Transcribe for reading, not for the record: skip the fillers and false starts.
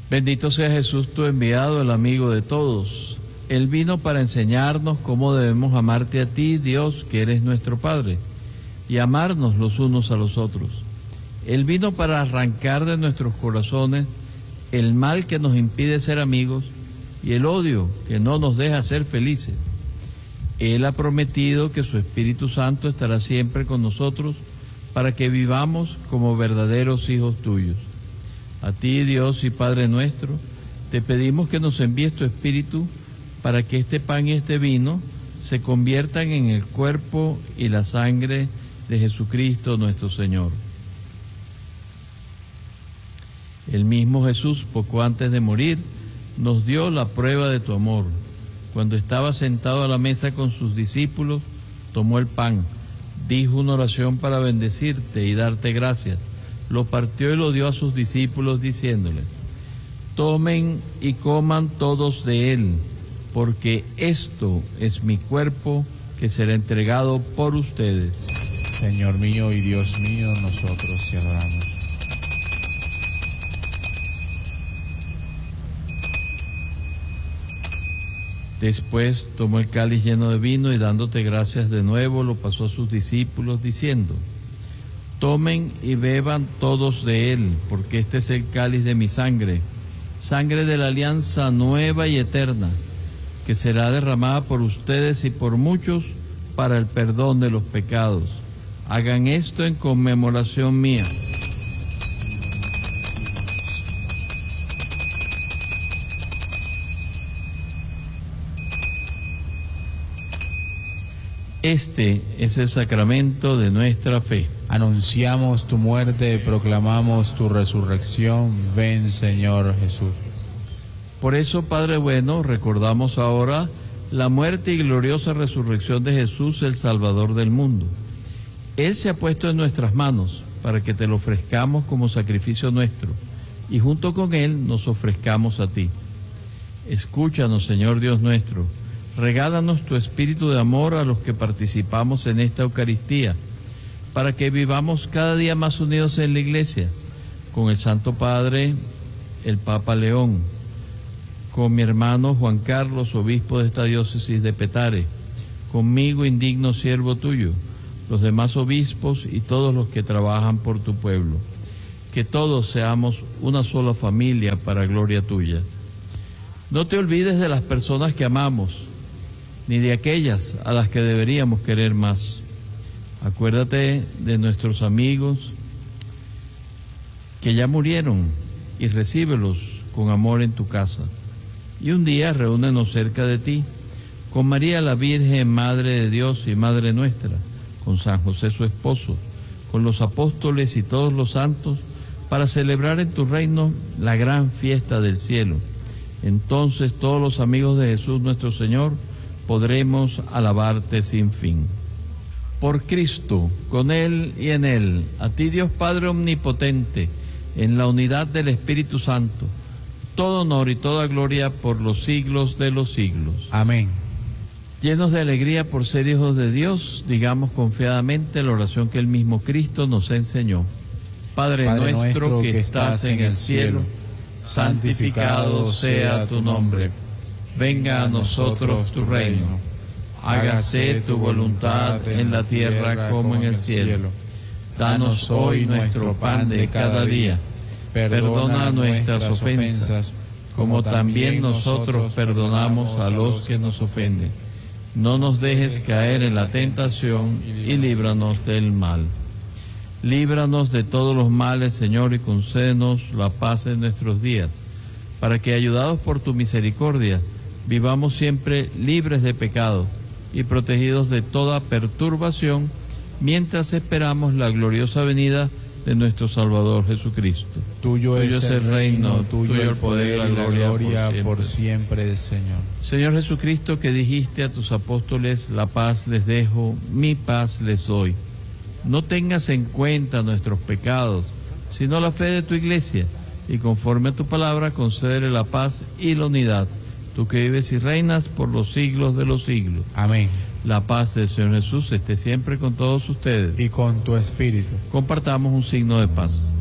Bendito sea Jesús, tu enviado, el amigo de todos. Él vino para enseñarnos cómo debemos amarte a ti, Dios, que eres nuestro Padre, y amarnos los unos a los otros. Él vino para arrancar de nuestros corazones el mal que nos impide ser amigos y el odio que no nos deja ser felices. Él ha prometido que su Espíritu Santo estará siempre con nosotros para que vivamos como verdaderos hijos tuyos. A ti, Dios y Padre nuestro, te pedimos que nos envíes tu Espíritu para que este pan y este vino se conviertan en el cuerpo y la sangre de Jesucristo nuestro Señor. El mismo Jesús, poco antes de morir, nos dio la prueba de tu amor. Cuando estaba sentado a la mesa con sus discípulos, tomó el pan, dijo una oración para bendecirte y darte gracias. Lo partió y lo dio a sus discípulos diciéndoles: tomen y coman todos de él, porque esto es mi cuerpo que será entregado por ustedes. Señor mío y Dios mío, nosotros te adoramos. Después tomó el cáliz lleno de vino y dándote gracias de nuevo lo pasó a sus discípulos diciendo: tomen y beban todos de él, porque este es el cáliz de mi sangre, sangre de la alianza nueva y eterna, que será derramada por ustedes y por muchos para el perdón de los pecados. Hagan esto en conmemoración mía. Este es el sacramento de nuestra fe. Anunciamos tu muerte, proclamamos tu resurrección. Ven, Señor Jesús. Por eso, Padre bueno, recordamos ahora la muerte y gloriosa resurrección de Jesús, el Salvador del mundo. Él se ha puesto en nuestras manos para que te lo ofrezcamos como sacrificio nuestro, y junto con Él nos ofrezcamos a ti. Escúchanos, Señor Dios nuestro. Regálanos tu espíritu de amor a los que participamos en esta Eucaristía, para que vivamos cada día más unidos en la Iglesia, con el Santo Padre, el Papa León, con mi hermano Juan Carlos, obispo de esta diócesis de Petare, conmigo, indigno siervo tuyo, los demás obispos y todos los que trabajan por tu pueblo. Que todos seamos una sola familia para gloria tuya. No te olvides de las personas que amamos, ni de aquellas a las que deberíamos querer más. Acuérdate de nuestros amigos que ya murieron y recíbelos con amor en tu casa. Y un día reúnenos cerca de ti, con María la Virgen, Madre de Dios y Madre nuestra, con San José su esposo, con los apóstoles y todos los santos, para celebrar en tu reino la gran fiesta del cielo. Entonces todos los amigos de Jesús nuestro Señor podremos alabarte sin fin. Por Cristo, con Él y en Él, a ti Dios Padre Omnipotente, en la unidad del Espíritu Santo, todo honor y toda gloria por los siglos de los siglos. Amén. Llenos de alegría por ser hijos de Dios, digamos confiadamente la oración que el mismo Cristo nos enseñó. Padre nuestro que estás en el cielo, santificado sea tu nombre. Venga a nosotros tu reino. Hágase tu voluntad en la tierra como en el cielo. Danos hoy nuestro pan de cada día. Perdona nuestras ofensas, como también nosotros perdonamos a los que nos ofenden. No nos dejes caer en la tentación y líbranos del mal. Líbranos de todos los males, Señor, y concédenos la paz en nuestros días, para que, ayudados por tu misericordia, vivamos siempre libres de pecado y protegidos de toda perturbación, mientras esperamos la gloriosa venida de nuestro Salvador Jesucristo. Tuyo es el reino, tuyo el poder y la gloria por siempre, Señor. Señor Jesucristo, que dijiste a tus apóstoles: la paz les dejo, mi paz les doy. No tengas en cuenta nuestros pecados, sino la fe de tu Iglesia, y conforme a tu palabra concédele la paz y la unidad, tú que vives y reinas por los siglos de los siglos. Amén. La paz del Señor Jesús esté siempre con todos ustedes. Y con tu espíritu. Compartamos un signo de paz.